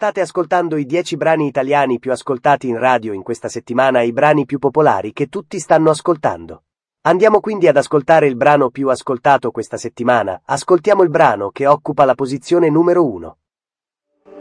State ascoltando i 10 brani italiani più ascoltati in radio in questa settimana, i brani più popolari che tutti stanno ascoltando. Andiamo quindi ad ascoltare il brano più ascoltato questa settimana. Ascoltiamo il brano che occupa la posizione numero 1.